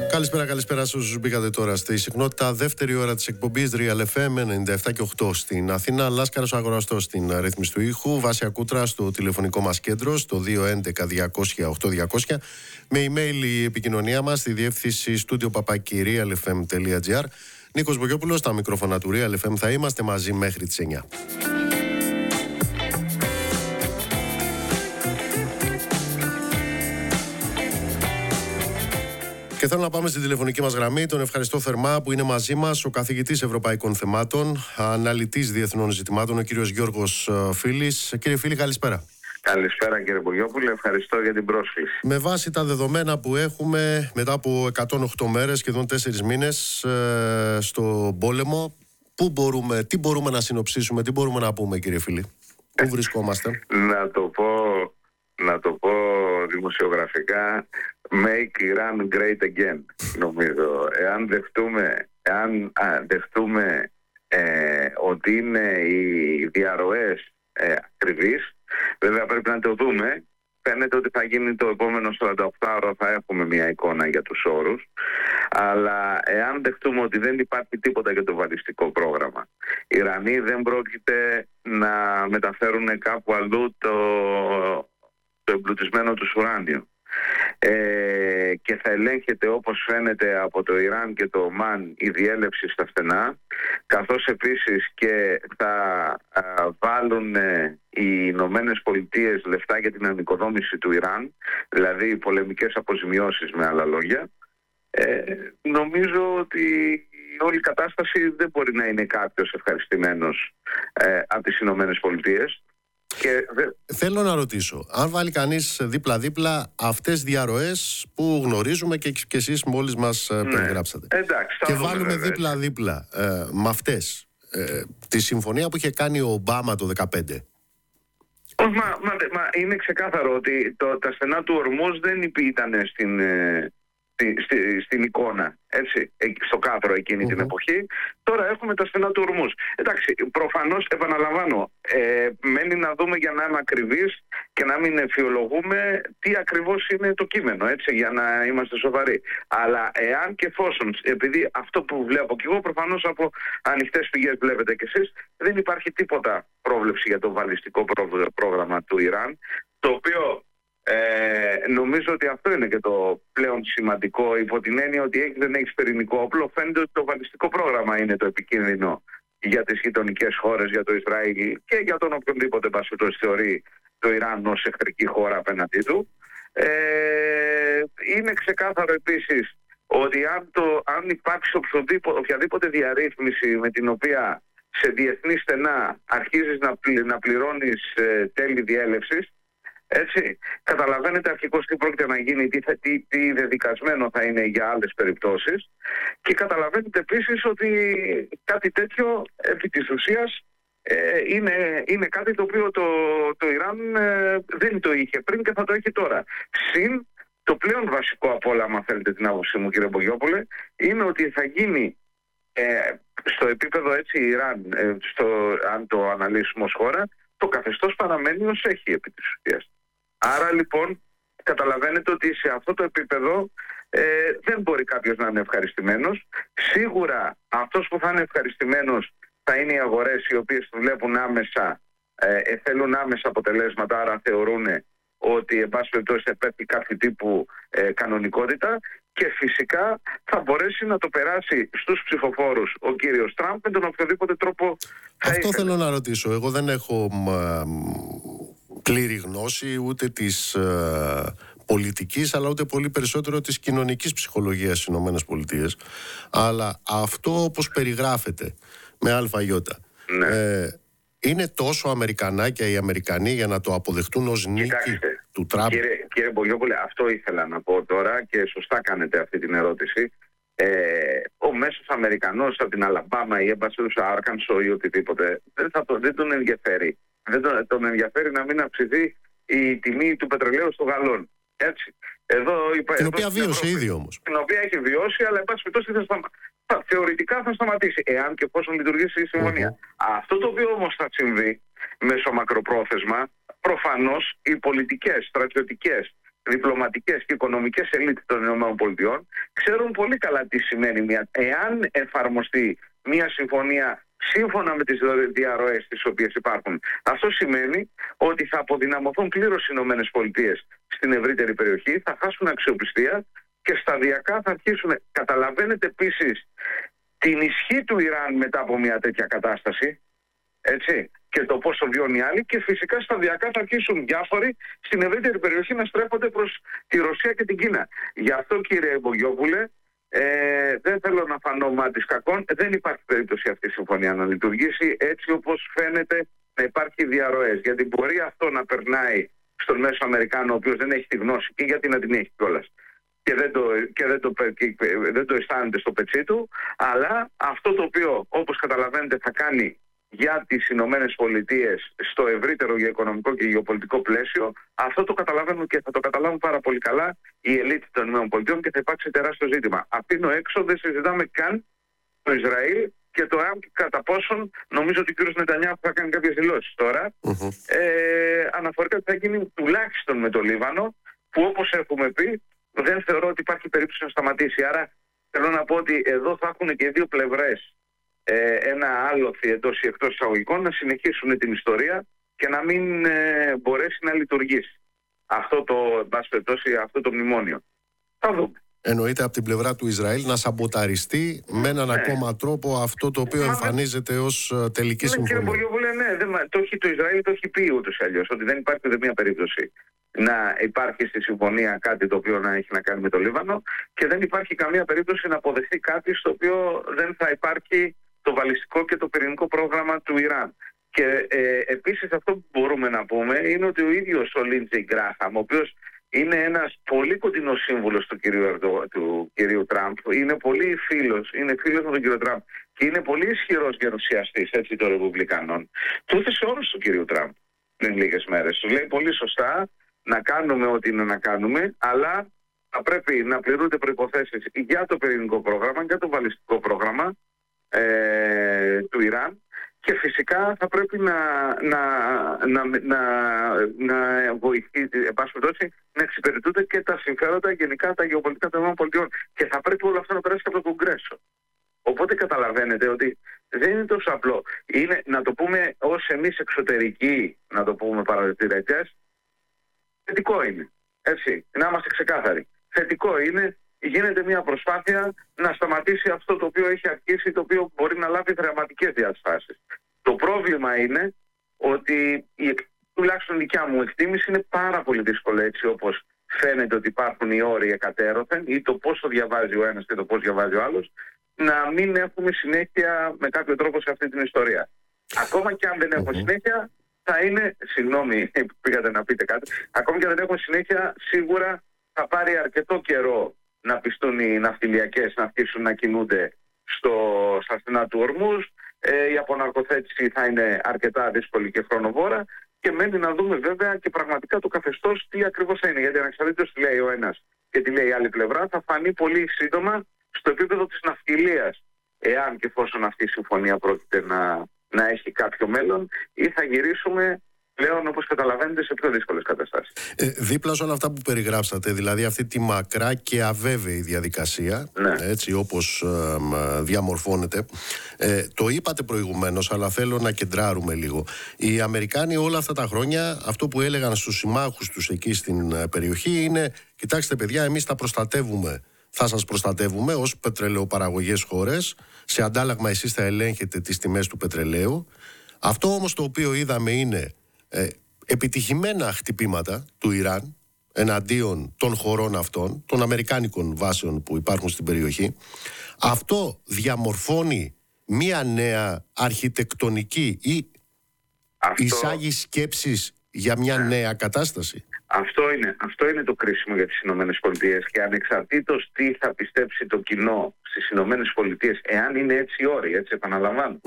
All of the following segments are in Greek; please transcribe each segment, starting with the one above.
Καλησπέρα σε όσους μπήκατε τώρα στη συχνότητα. Δεύτερη ώρα της εκπομπής Real FM 97 και 8 στην Αθήνα. Λάσκαρος Αγοραστός στην ρύθμιση του ήχου. Βάσια Κούτρα στο τηλεφωνικό μας κέντρο στο 211-200-8200. Με email η επικοινωνία μας στη διεύθυνση studio@realfm.gr. Νίκος Μπογιόπουλος, στα μικρόφωνα του Real FM θα είμαστε μαζί μέχρι τις 9. Και θέλω να πάμε στην τηλεφωνική μας γραμμή. Τον ευχαριστώ θερμά που είναι μαζί μας ο καθηγητής Ευρωπαϊκών Θεμάτων, αναλυτής διεθνών ζητημάτων, ο κύριος Γιώργος Φίλης. Κύριε Φίλη, καλησπέρα. Καλησπέρα κύριε Μπογιόπουλε, ευχαριστώ για την πρόσκληση. Με βάση τα δεδομένα που έχουμε μετά από 108 μέρες, σχεδόν 4 μήνες στο πόλεμο, τι μπορούμε να συνοψίσουμε, τι μπορούμε να πούμε, κύριε Φίλη? Πού βρισκόμαστε? Να το πω δημοσιογραφικά, make Iran great again, νομίζω. Εάν δεχτούμε ότι είναι οι διαρροές ακριβείς, βέβαια πρέπει να το δούμε. Φαίνεται ότι θα γίνει το επόμενο 48ωρο, θα έχουμε μια εικόνα για τους όρους. Αλλά εάν δεχτούμε ότι δεν υπάρχει τίποτα για το βαλιστικό πρόγραμμα, οι Ιρανοί δεν πρόκειται να μεταφέρουν κάπου αλλού το εμπλουτισμένο τους ουράνιο, και θα ελέγχεται, όπως φαίνεται, από το Ιράν και το Ομάν η διέλευση στα στενά, καθώς επίσης και θα βάλουν οι Ηνωμένες Πολιτείες λεφτά για την ανοικοδόμηση του Ιράν, δηλαδή πολεμικές αποζημιώσεις, με άλλα λόγια. Νομίζω ότι όλη η κατάσταση δεν μπορεί να είναι κάποιος ευχαριστημένος από τις Ηνωμένες Πολιτείες. Θέλω να ρωτήσω, αν βάλει κανείς δίπλα-δίπλα αυτές διαρροές που γνωρίζουμε και εσείς μόλις μας περιγράψατε, και βάλουμε δίπλα-δίπλα με αυτές τη συμφωνία που είχε κάνει ο Ομπάμα το 2015. Μα είναι ξεκάθαρο ότι τα στενά του Ορμούζ δεν ήταν στην εικόνα, έτσι, στο κάδρο εκείνη την εποχή. Τώρα έχουμε τα στενά του Ορμούζ. Εντάξει, προφανώς, επαναλαμβάνω, μένει να δούμε, για να είμαι ακριβής και να μην εφιολογούμε, τι ακριβώς είναι το κείμενο, έτσι, για να είμαστε σοβαροί. Αλλά εάν και εφόσον, επειδή αυτό που βλέπω και εγώ, προφανώς από ανοιχτές πηγές βλέπετε κι εσείς, δεν υπάρχει τίποτα πρόβλεψη για το βαλιστικό πρόγραμμα του Ιράν, το οποίο νομίζω ότι αυτό είναι και το πλέον σημαντικό, υπό την έννοια ότι δεν έχει πυρηνικό όπλο. Φαίνεται ότι το βαλιστικό πρόγραμμα είναι το επικίνδυνο για τις γειτονικές χώρες, για το Ισραήλ και για τον οποιονδήποτε πασχετός θεωρεί το Ιράν ως εχθρική χώρα απέναντί του. Είναι ξεκάθαρο επίσης ότι αν υπάρξει οποιαδήποτε διαρρύθμιση με την οποία σε διεθνή στενά αρχίζεις να πληρώνεις τέλη διέλευσης, έτσι, καταλαβαίνετε αρχικώς τι πρόκειται να γίνει, τι δεδικασμένο θα είναι για άλλες περιπτώσεις, και καταλαβαίνετε επίσης ότι κάτι τέτοιο επί της ουσίας είναι κάτι το οποίο το Ιράν δεν το είχε πριν και θα το έχει τώρα. Συν το πλέον βασικό από όλα, αν θέλετε την άποψή μου, κύριε Μπογιόπουλε, είναι ότι θα γίνει στο επίπεδο, έτσι, Ιράν, αν το αναλύσουμε ως χώρα, το καθεστώς παραμένει ως έχει επί της ουσίας. Άρα λοιπόν καταλαβαίνετε ότι σε αυτό το επίπεδο δεν μπορεί κάποιος να είναι ευχαριστημένος. Σίγουρα αυτός που θα είναι ευχαριστημένος θα είναι οι αγορές, οι οποίες βλέπουν άμεσα, θέλουν άμεσα αποτελέσματα, άρα θεωρούν ότι εν πάση περιπτώσει θα υπάρχει κάποιο τύπου κανονικότητα, και φυσικά θα μπορέσει να το περάσει στους ψηφοφόρους ο κύριος Τραμπ με τον οποιοδήποτε τρόπο θα αυτό ήθελε. Θέλω να ρωτήσω. Εγώ δεν έχω πλήρη γνώση ούτε της πολιτικής, αλλά ούτε πολύ περισσότερο της κοινωνικής ψυχολογίας στις ΗΠΑ. Αλλά αυτό, όπως περιγράφεται με αλφαγιώτα, είναι τόσο αμερικανάκια οι Αμερικανοί για να το αποδεχτούν ως νίκη του Τραμπ? Κύριε Μπογιόπουλε, αυτό ήθελα να πω τώρα και σωστά κάνετε αυτή την ερώτηση. Ο μέσος Αμερικανός από την Αλαμπάμα ή έμπασος Άρκανσο ή οτιδήποτε δεν τον ενδιαφέρει. Δεν τον ενδιαφέρει να μην αυξηθεί η τιμή του πετρελαίου στο γαλόν. Έτσι. Την οποία βίωσε ήδη όμως. Την οποία έχει βιώσει, αλλά εν πάση περιπτώσει θεωρητικά θα σταματήσει, εάν και εφόσον λειτουργήσει η συμφωνία. Αυτό το οποίο όμως θα συμβεί μέσω μακροπρόθεσμα, προφανώς οι πολιτικές, στρατιωτικές διπλωματικές και οικονομικές ελίτ των ΗΠΑ ξέρουν πολύ καλά τι σημαίνει εάν εφαρμοστεί μια συμφωνία σύμφωνα με τις διαρροές τις οποίες υπάρχουν. Αυτό σημαίνει ότι θα αποδυναμωθούν πλήρως οι ΗΠΑ στην ευρύτερη περιοχή, θα χάσουν αξιοπιστία και σταδιακά θα αρχίσουν. Καταλαβαίνετε επίσης την ισχύ του Ιράν μετά από μια τέτοια κατάσταση, έτσι, και το πόσο βιώνει οι άλλοι, και φυσικά σταδιακά θα αρχίσουν διάφοροι στην ευρύτερη περιοχή να στρέφονται προς τη Ρωσία και την Κίνα. Γι' αυτό, κύριε Μπογιόπουλε, δεν θέλω να φανώ μάτις κακών, δεν υπάρχει περίπτωση αυτή η συμφωνία να λειτουργήσει έτσι όπως φαίνεται να υπάρχει διαρροές. Γιατί μπορεί αυτό να περνάει στον μέσο Αμερικάνο, ο οποίος δεν έχει τη γνώση, και γιατί να την έχει κιόλας, και δεν το αισθάνεται στο πετσί του, αλλά αυτό το οποίο, όπως καταλαβαίνετε, θα κάνει για τις Ηνωμένες Πολιτείες στο ευρύτερο γεωοικονομικό και γεωπολιτικό πλαίσιο, αυτό το καταλαβαίνουν και θα το καταλάβουν πάρα πολύ καλά η ελίτ των ΗΠΑ και θα υπάρξει τεράστιο ζήτημα. Αφήνω έξω, δεν συζητάμε καν το Ισραήλ και το αν και κατά πόσον, νομίζω ότι ο κ. Νετανιάχου θα κάνει κάποιες δηλώσεις τώρα, αναφορικά ότι θα γίνει τουλάχιστον με το Λίβανο, που όπως έχουμε πει δεν θεωρώ ότι υπάρχει περίπτωση να σταματήσει. Άρα θέλω να πω ότι εδώ θα έχουν και οι δύο πλευρές ένα άλοθη εντός ή εκτός εισαγωγικών να συνεχίσουν την ιστορία και να μην μπορέσει να λειτουργήσει αυτό το μνημόνιο. Θα δούμε. Εννοείται από την πλευρά του Ισραήλ να σαμποταριστεί με έναν ακόμα τρόπο αυτό το οποίο εμφανίζεται ως τελική συμφωνία. Κύριε Μπογιόπουλε, το Ισραήλ το έχει πει ούτως ή αλλιώς, ότι δεν υπάρχει ούτε μία περίπτωση να υπάρχει στη συμφωνία κάτι το οποίο να έχει να κάνει με το Λίβανο, και δεν υπάρχει καμία περίπτωση να αποδεχθεί κάτι στο οποίο δεν θα υπάρχει το βαλιστικό και το πυρηνικό πρόγραμμα του Ιράν. Και επίσης αυτό που μπορούμε να πούμε είναι ότι ο ίδιος ο Λίντζεϊ Γκράχαμ, ο οποίος είναι ένας πολύ κοντινός σύμβουλος του κυρίου Τραμπ, είναι πολύ φίλος με τον κύριο Τραμπ και είναι πολύ ισχυρός γερουσιαστής των Ρεπουμπλικανών, του έθεσε όρους του κυρίου Τραμπ πριν λίγες μέρες. Του λέει πολύ σωστά να κάνουμε ό,τι είναι να κάνουμε, αλλά θα πρέπει να πληρούνται προϋποθέσεις για το πυρηνικό πρόγραμμα, για το βαλιστικό πρόγραμμα του Ιράν, και φυσικά θα πρέπει να βοηθεί, να εξυπηρετούνται και τα συμφέροντα γενικά τα γεωπολιτικά των ΗΠΑ, και θα πρέπει όλο αυτό να περάσει από το Κογκρέσο. Οπότε καταλαβαίνετε ότι δεν είναι τόσο απλό. Είναι, να το πούμε ως εμείς εξωτερικοί, να το πούμε παρατηρητές, θετικό είναι. Έτσι, να είμαστε ξεκάθαροι. Θετικό είναι, γίνεται μια προσπάθεια να σταματήσει αυτό το οποίο έχει αρχίσει, το οποίο μπορεί να λάβει δραματικές διαστάσεις. Το πρόβλημα είναι ότι τουλάχιστον δικιά μου εκτίμηση είναι πάρα πολύ δύσκολο, έτσι όπως φαίνεται ότι υπάρχουν οι όροι εκατέρωθεν, ή το πόσο διαβάζει ο ένας και το πώς διαβάζει ο άλλος, να μην έχουμε συνέχεια με κάποιο τρόπο σε αυτή την ιστορία. Ακόμα και αν δεν έχουμε συνέχεια, θα είναι, συγγνώμη, πήγατε να πείτε κάτι, ακόμα και αν δεν έχουμε συνέχεια, σίγουρα θα πάρει αρκετό καιρό να πιστούν οι ναυτιλιακές να αρχίσουν να κινούνται στα στενά του Ορμούζ. Η αποναρκοθέτηση θα είναι αρκετά δύσκολη και χρονοβόρα, και μένει να δούμε βέβαια και πραγματικά το καθεστώς τι ακριβώς θα είναι. Γιατί ανεξαρτήτως τι λέει ο ένας και τι λέει η άλλη πλευρά, θα φανεί πολύ σύντομα στο επίπεδο της ναυτιλίας, εάν και εφόσον αυτή η συμφωνία πρόκειται να έχει κάποιο μέλλον, ή θα γυρίσουμε πλέον, όπως καταλαβαίνετε, σε πιο δύσκολες καταστάσεις. Δίπλα σε όλα αυτά που περιγράψατε, δηλαδή αυτή τη μακρά και αβέβαιη διαδικασία, έτσι όπως διαμορφώνεται, το είπατε προηγουμένως, αλλά θέλω να κεντράρουμε λίγο. Οι Αμερικάνοι όλα αυτά τα χρόνια αυτό που έλεγαν στους συμμάχους τους εκεί στην περιοχή είναι: κοιτάξτε παιδιά, εμείς θα σας προστατεύουμε ως πετρελαιοπαραγωγές χώρες, σε αντάλλαγμα εσείς θα ελέγχετε τις τιμές του πετρελαίου. Αυτό όμως το οποίο είδαμε είναι επιτυχημένα χτυπήματα του Ιράν εναντίον των χωρών αυτών, των αμερικάνικων βάσεων που υπάρχουν στην περιοχή. Αυτό διαμορφώνει μία νέα αρχιτεκτονική ή εισάγει σκέψεις για μια νέα κατάσταση. Αυτό είναι το κρίσιμο για τις Ηνωμένες Πολιτείες, και ανεξαρτήτως τι θα πιστέψει το κοινό στις Ηνωμένες Πολιτείες, εάν είναι έτσι οι όροι, έτσι επαναλαμβάνω,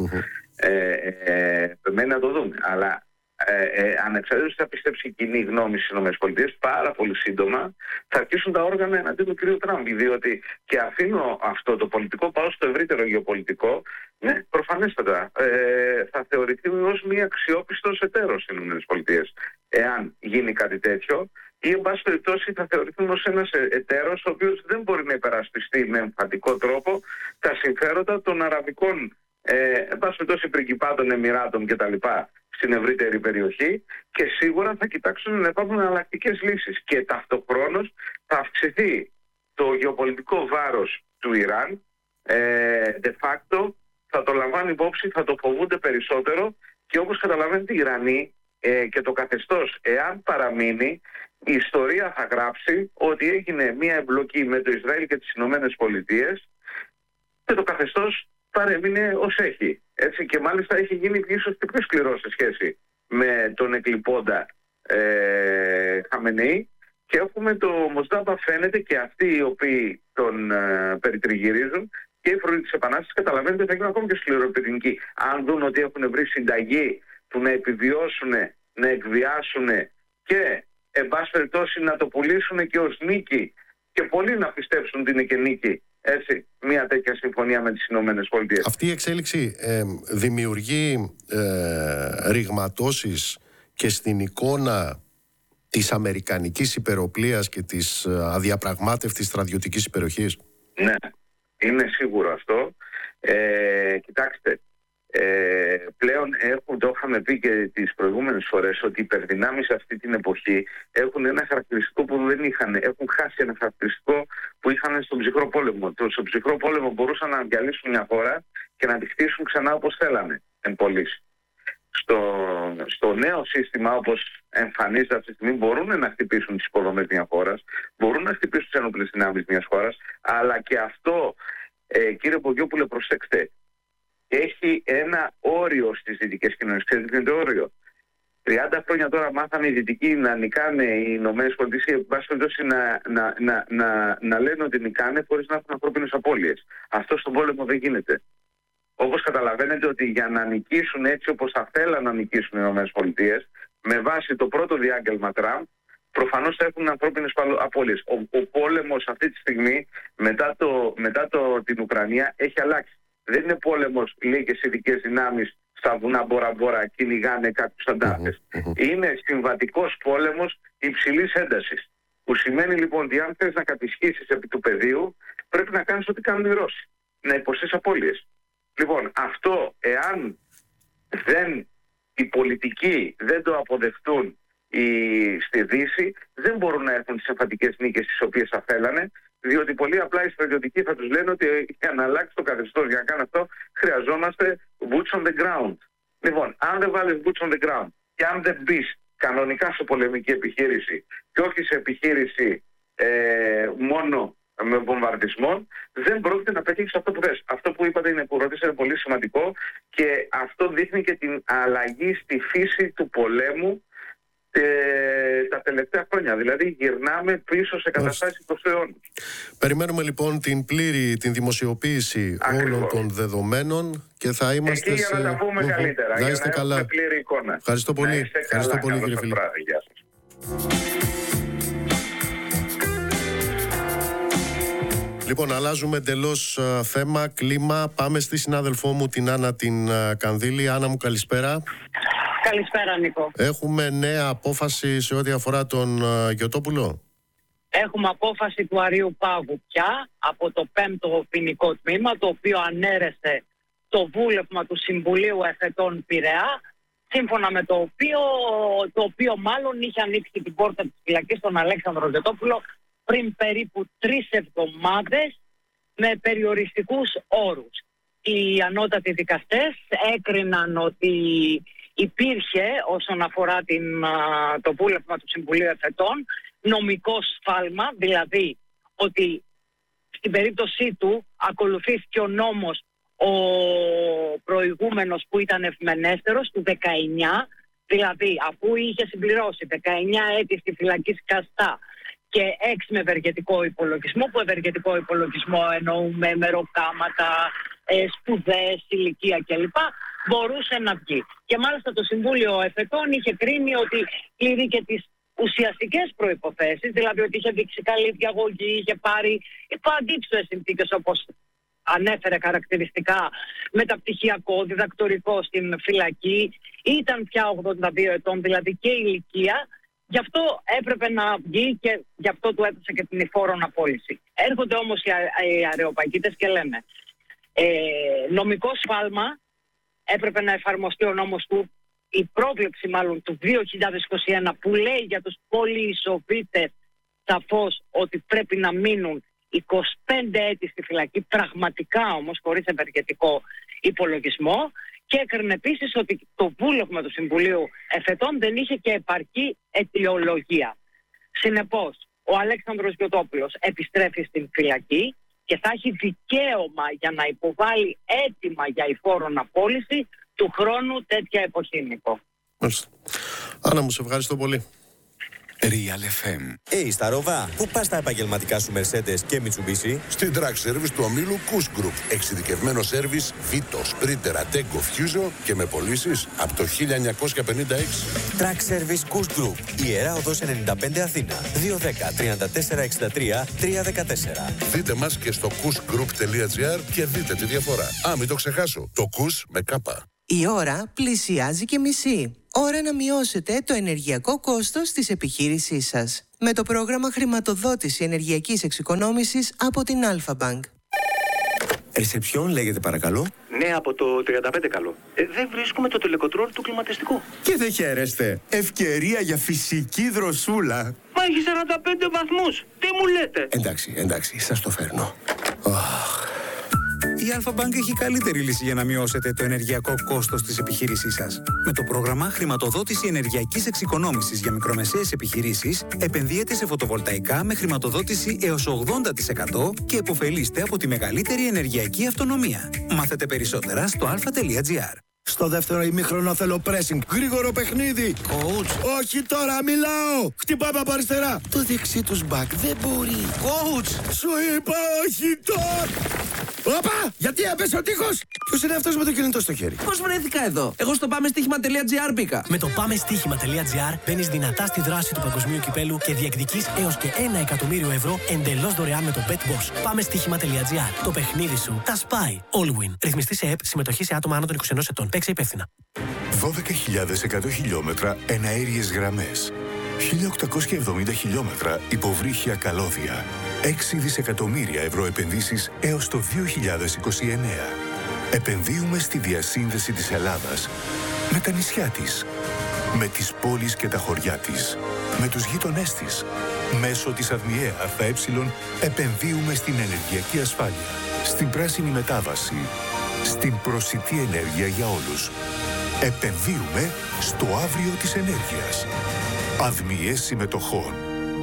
μένει να το δούμε, αλλά ανεξαρτήτως τι θα πιστέψει η κοινή γνώμη στις ΗΠΑ, πάρα πολύ σύντομα θα αρχίσουν τα όργανα εναντίον του κ. Τραμπ. Διότι, και αφήνω αυτό το πολιτικό, πάω στο ευρύτερο γεωπολιτικό, προφανέστατα θα θεωρηθεί ως μια αξιόπιστος εταίρος στις ΗΠΑ. Εάν γίνει κάτι τέτοιο, ή εν πάση περιπτώσει θα θεωρηθούν ως ένας εταίρος ο οποίος δεν μπορεί να υπερασπιστεί με εμφαντικό τρόπο τα συμφέροντα των αραβικών εν πάση περιπτώσει πριγκιπάτων, εμιράτων κτλ. Στην ευρύτερη περιοχή, και σίγουρα θα κοιτάξουν να υπάρχουν εναλλακτικές λύσεις, και ταυτοχρόνως θα αυξηθεί το γεωπολιτικό βάρος του Ιράν. De facto θα το λαμβάνει υπόψη, θα το φοβούνται περισσότερο, και όπως καταλαβαίνετε οι Ιρανοί και το καθεστώς, εάν παραμείνει, η ιστορία θα γράψει ότι έγινε μια εμπλοκή με το Ισραήλ και τις Ηνωμένες Πολιτείες και το καθεστώς παρέμεινε ως έχει. Έτσι, και μάλιστα έχει γίνει ίσως και πιο σκληρό σε σχέση με τον εκλειπώντα Χαμενεή, και έχουμε το Μοσδάμπα, φαίνεται, και αυτοί οι οποίοι τον περιτριγυρίζουν και οι φρουροί της Επανάστασης, καταλαβαίνετε, θα γίνουν ακόμη και σκληροπυρηνικοί. Αν δουν ότι έχουν βρει συνταγή του να επιβιώσουν, να εκβιάσουν και εν πάση περιπτώσει να το πουλήσουν και ως νίκη, και πολλοί να πιστέψουν ότι είναι και νίκη, έτσι, μια τέτοια συμφωνία με τις Ηνωμένες Πολιτείες. Αυτή η εξέλιξη δημιουργεί ρηγματώσεις και στην εικόνα της αμερικανικής υπεροπλίας και της αδιαπραγμάτευτης στρατιωτικής υπεροχής. Ναι, είναι σίγουρο αυτό. Κοιτάξτε, πλέον το είχαμε πει και τις προηγούμενες φορές, ότι οι υπερδυνάμεις αυτή την εποχή έχουν ένα χαρακτηριστικό που δεν είχαν. Έχουν χάσει ένα χαρακτηριστικό που είχαν στον ψυχρό πόλεμο. Στον ψυχρό πόλεμο μπορούσαν να διαλύσουν μια χώρα και να τη χτίσουν ξανά όπως θέλανε εν πωλής. Στο νέο σύστημα, όπως εμφανίζεται αυτή τη στιγμή, μπορούν να χτυπήσουν τις υποδομές μιας χώρας, μπορούν να χτυπήσουν τις ενόπλες δυνάμεις μιας χώρας, αλλά και αυτό, κύριε Πογιόπουλε, προσέξτε, έχει ένα όριο στις δυτικές κοινωνίες. Ξέρετε ποιο είναι το όριο? 30 χρόνια τώρα μάθαμε οι δυτικοί να νικάνε οι Ηνωμένες Πολιτείες, και να λένε ότι νικάνε χωρίς να έχουν ανθρώπινες απώλειες. Αυτό στον πόλεμο δεν γίνεται. Όπως καταλαβαίνετε, ότι για να νικήσουν έτσι όπως θα θέλαν να νικήσουν οι Ηνωμένες Πολιτείες, με βάση το πρώτο διάγγελμα Τραμπ, προφανώς θα έχουν ανθρώπινες απώλειες. Ο πόλεμος αυτή τη στιγμή, μετά την Ουκρανία, έχει αλλάξει. Δεν είναι πόλεμος λίγες ειδικές δυνάμεις στα βουνά Μπόρα-Μπόρα κυνηγάνε κάποιους αντάρτες. Είναι συμβατικός πόλεμος υψηλής έντασης. Που σημαίνει λοιπόν ότι αν θες να κατησχίσεις επί του πεδίου, πρέπει να κάνεις ό,τι κάνουν οι Ρώσοι. Να υποστείς απώλειες. Λοιπόν, αυτό, εάν οι πολιτικοί δεν το αποδεχτούν στη Δύση, δεν μπορούν να έχουν τις εμφαντικές νίκες τις οποίες θα θέλανε, διότι πολύ απλά οι στρατιωτικοί θα τους λένε ότι για να αλλάξει το καθεστώς, για να κάνει αυτό, χρειαζόμαστε boots on the ground. Λοιπόν, αν δεν βάλεις boots on the ground και αν δεν μπεις κανονικά σε πολεμική επιχείρηση και όχι σε επιχείρηση μόνο με βομβαρδισμό, δεν πρόκειται να πετύχεις αυτό που θες. Αυτό που είπατε που ρωτήσατε είναι πολύ σημαντικό, και αυτό δείχνει και την αλλαγή στη φύση του πολέμου τα τελευταία χρόνια. Δηλαδή γυρνάμε πίσω σε καταστάσεις 20 αιώνου. Περιμένουμε λοιπόν την δημοσιοποίηση όλων των δεδομένων και θα είμαστε εκεί για να τα πούμε καλύτερα. Να είστε καλά. Έχουμε πλήρη εικόνα. Ευχαριστώ πολύ. Ευχαριστώ πολύ, κύριε Φιλίππ. Γεια σας. Λοιπόν, αλλάζουμε εντελώς θέμα, κλίμα. Πάμε στη συνάδελφό μου την Άννα την Κανδύλη. Άννα μου, καλησπέρα. Καλησπέρα, Νίκο. Έχουμε νέα απόφαση σε ό,τι αφορά τον Γιωτόπουλο. Έχουμε απόφαση του Αρείου Πάγου πια από το 5ο ποινικό τμήμα, το οποίο ανέρεσε το βούλευμα του Συμβουλίου Εφετών Πειραιά, σύμφωνα με το οποίο μάλλον είχε ανοίξει την πόρτα της φυλακής στον Αλέξανδρο Γιωτόπουλο πριν περίπου 3 εβδομάδες με περιοριστικούς όρους. Οι ανώτατοι δικαστές έκριναν ότι υπήρχε, όσον αφορά το βούλευμα του Συμβουλίου Εφετών, νομικό σφάλμα, δηλαδή ότι στην περίπτωσή του ακολουθήθηκε ο νόμος ο προηγούμενος που ήταν ευμενέστερος του 19, δηλαδή αφού είχε συμπληρώσει 19 έτη στη φυλακή σκαστά και 6 με ευεργετικό υπολογισμό, που ευεργετικό υπολογισμό εννοούμε μεροκάματα, σπουδές, ηλικία κλπ, μπορούσε να βγει. Και μάλιστα το Συμβούλιο Εφετών είχε κρίνει ότι πληρεί και τις ουσιαστικές προϋποθέσεις, δηλαδή ότι είχε δείξει καλή διαγωγή, είχε πάρει υπό αντίψωες συνθήκες, όπως ανέφερε χαρακτηριστικά, μεταπτυχιακό, διδακτορικό στην φυλακή, ήταν πια 82 ετών, δηλαδή και ηλικία, Γι' αυτό έπρεπε να βγει και γι' αυτό του έδωσε και την υφόρον απόλυση. Έρχονται όμως οι αρεοπαγίτες και λένε νομικό σφάλμα, έπρεπε να εφαρμοστεί ο νόμος του, η πρόβλεψη μάλλον του 2021 που λέει για τους πολυεισοβήτες σαφώς ότι πρέπει να μείνουν 25 έτη στη φυλακή, πραγματικά όμως χωρίς ευεργετικό υπολογισμό, και έκρινε επίσης ότι το βούλευμα του Συμβουλίου Εφετών δεν είχε και επαρκή αιτιολογία. Συνεπώς, ο Αλέξανδρος Γιωτόπουλος επιστρέφει στην φυλακή και θα έχει δικαίωμα για να υποβάλει αίτημα για υφόρον απόλυση του χρόνου τέτοια εποχή, Νίκο. Άννα μου, σε ευχαριστώ πολύ. Real FM. Στα Ρόβα, πού πας τα επαγγελματικά σου Mercedes και Mitsubishi? Στην Track Service του ομίλου Kuss Group. Εξειδικευμένο σέρβις Vito, Sprinter, Ateco, Fuso και με πωλήσεις από το 1956. Track Service Kuss Group. Ιερά Οδός 95 Αθήνα. 210-34-63-314. Δείτε μας και στο kussgroup.gr και δείτε τη διαφορά. Μην το ξεχάσω. Το Kuss με κάπα. Η ώρα πλησιάζει και μισή. Ώρα να μειώσετε το ενεργειακό κόστος της επιχείρησής σας. Με το πρόγραμμα χρηματοδότηση ενεργειακής εξοικονόμησης από την Alpha Bank. Ρεσεψιόν λέγεται παρακαλώ. Ναι, από το 35 καλό. Δεν βρίσκουμε το τελεκοτρόλ του κλιματιστικού. Και δεν χαίρεστε. Ευκαιρία για φυσική δροσούλα. Μα έχει 45 βαθμούς. Τι μου λέτε? Εντάξει, σας το φέρνω. Η Alpha Bank έχει καλύτερη λύση για να μειώσετε το ενεργειακό κόστος της επιχείρησής σας. Με το πρόγραμμα χρηματοδότηση ενεργειακής εξοικονόμησης για μικρομεσαίες επιχειρήσεις, επενδύετε σε φωτοβολταϊκά με χρηματοδότηση έως 80% και επωφελείστε από τη μεγαλύτερη ενεργειακή αυτονομία. Μάθετε περισσότερα στο alpha.gr. Στο δεύτερο ημίχρονο θέλω pressing. Γρήγορο παιχνίδι. Coach. Όχι τώρα, μιλάω. Χτυπάμε από αριστερά. Το δεξί τους μπακ δεν μπορεί. Coach. Σου είπα όχι τώρα. Όπα! Γιατί έπεσε ο τείχος! Ποιος είναι αυτός με το κινητό στο χέρι? Πώς βρέθηκα εδώ? Εγώ στο πάμεστοίχημα.gr μπήκα. Με το πάμεστοίχημα.gr μπαίνεις δυνατά στη δράση του παγκοσμίου κυπέλου και διεκδικείς έως και 1 εκατομμύριο ευρώ εντελώς δωρεάν με το BetBoss. Πάμεστοίχημα.gr. Το παιχνίδι σου τα σπάει. All win. Ρυθμιστή σε ΕΠ. Συμμετοχή σε άτομα άνω των 21 ετών. Παίξε υπεύθυνα. 12.100 χιλιόμετρα εναέριες γραμμές. 1.870 χιλιόμετρα υποβρύχια καλώδια. 6 δισεκατομμύρια ευρώ επενδύσεις έως το 2029. Επενδύουμε στη διασύνδεση της Ελλάδας με τα νησιά της, με τις πόλεις και τα χωριά της, με τους γείτονές της. Μέσω της ΑΔΜΙΕ ΑΕ επενδύουμε στην ενεργειακή ασφάλεια, στην πράσινη μετάβαση, στην προσιτή ενέργεια για όλους. Επενδύουμε στο αύριο της ενέργειας. ΑΔΜΙΕ συμμετοχών.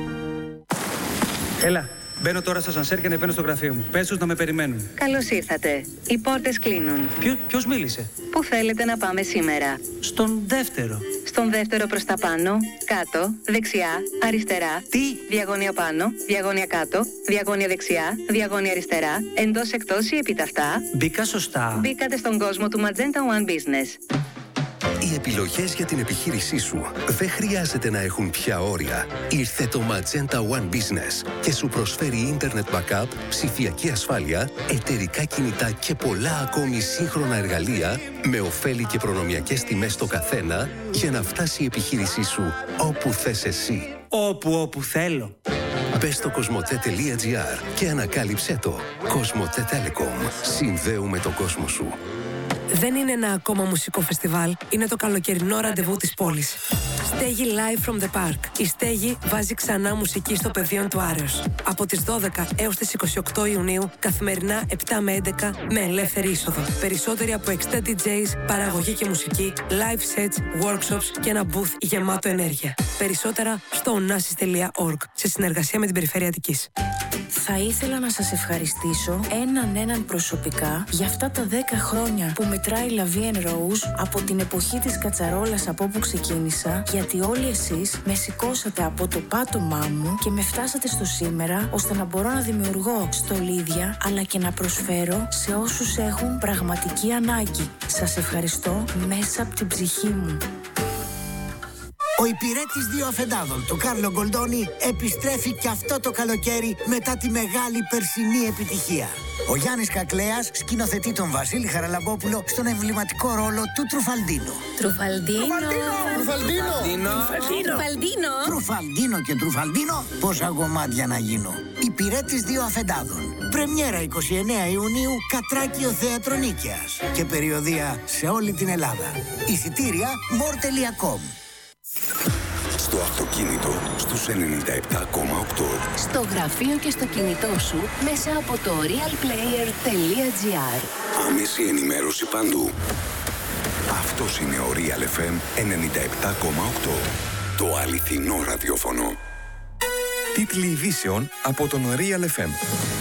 Έλα, μπαίνω τώρα στο σανσέρ και ανεβαίνω στο γραφείο μου. Πες τους να με περιμένουν. Καλώς ήρθατε. Οι πόρτες κλείνουν. Ποιος μίλησε? Πού θέλετε να πάμε σήμερα? Στον δεύτερο. Στον δεύτερο προς τα πάνω, κάτω, δεξιά, αριστερά. Τι? Διαγώνια πάνω, διαγώνια κάτω, διαγώνια δεξιά, διαγώνια αριστερά, εντός εκτός ή επιταυτά. Μπήκα σωστά. Μπήκατε στον κόσμο του Magenta One Business. Οι επιλογές για την επιχείρησή σου δεν χρειάζεται να έχουν πια όρια. Ήρθε το Magenta One Business και σου προσφέρει ίντερνετ backup, ψηφιακή ασφάλεια, εταιρικά κινητά και πολλά ακόμη σύγχρονα εργαλεία με ωφέλη και προνομιακές τιμές στο καθένα για να φτάσει η επιχείρησή σου όπου θες εσύ. Όπου θέλω. Μπες στο κοσμοτέ.gr και ανακάλυψέ το. Κοσμοτέ Telecom. Συνδέουμε τον κόσμο σου. Δεν είναι ένα ακόμα μουσικό φεστιβάλ, είναι το καλοκαιρινό ραντεβού της πόλης. Στέγη Live from the Park. Η Στέγη βάζει ξανά μουσική στο πεδίο του Άρεως. Από τις 12 έως τις 28 Ιουνίου, καθημερινά 7 με 11, με ελεύθερη είσοδο. Περισσότεροι από 60 DJs, παραγωγή και μουσική, live sets, workshops και ένα booth γεμάτο ενέργεια. Περισσότερα στο onassis.org, σε συνεργασία με την Περιφέρεια Αττικής. Θα ήθελα να σας ευχαριστήσω έναν προσωπικά για αυτά τα 10 χρόνια που μετράει La Vie en Rose από την εποχή της κατσαρόλας από όπου ξεκίνησα, γιατί όλοι εσείς με σηκώσατε από το πάτωμά μου και με φτάσατε στο σήμερα, ώστε να μπορώ να δημιουργώ στολίδια αλλά και να προσφέρω σε όσους έχουν πραγματική ανάγκη. Σας ευχαριστώ μέσα από την ψυχή μου. Ο υπηρέτης δύο αφεντάδων του Κάρλο Γκολντόνι επιστρέφει και αυτό το καλοκαίρι μετά τη μεγάλη περσινή επιτυχία. Ο Γιάννης Κακλέας σκηνοθετεί τον Βασίλη Χαραλαμπόπουλο στον εμβληματικό ρόλο του Τρουφαλντίνο. Τρουφαλντίνο και Τρουφαλντίνο, πόσα γομάτια να γίνω. Υπηρέτης δύο αφεντάδων. Πρεμιέρα 29 Ιουνίου, Κατράκιο Θέατρο Νίκαιας. Και περιοδεία σε όλη την Ελλάδα. Εισιτήρια more.com. Στο αυτοκίνητο στους 97,8. Στο γραφείο και στο κινητό σου μέσα από το realplayer.gr. Άμεση ενημέρωση παντού. Αυτός είναι ο Real FM 97,8. Το αληθινό ραδιόφωνο. Τίτλοι ειδήσεων από τον Real FM.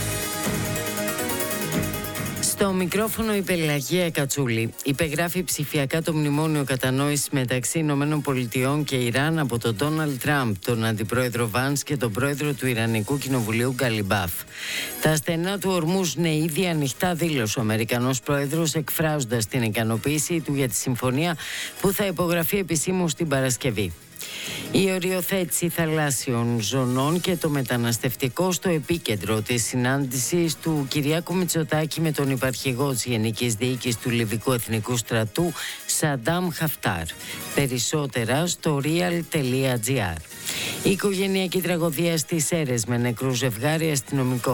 Στο μικρόφωνο η Πελαγία Κατσούλη. Υπεγράφει ψηφιακά το μνημόνιο κατανόησης μεταξύ ΗΠΑ και Ιράν από τον Ντόναλντ Τραμπ, τον αντιπρόεδρο Βάνς και τον πρόεδρο του Ιρανικού Κοινοβουλίου Γκαλιμπάφ. Τα στενά του Ορμούζ είναι ήδη ανοιχτά, δήλωσε ο Αμερικανός πρόεδρος, εκφράζοντας την ικανοποίησή του για τη συμφωνία που θα υπογραφεί επισήμως την Παρασκευή. Η οριοθέτηση θαλάσσιων ζωνών και το μεταναστευτικό στο επίκεντρο της συνάντησης του Κυριάκου Μητσοτάκη με τον υπαρχηγό της Γενικής Διοίκησης του Λιβικού Εθνικού Στρατού Σαντάμ Χαφτάρ. Περισσότερα στο real.gr. Η οικογενειακή τραγωδία στις Σέρρες με νεκρού ζευγάρι, αστυνομικό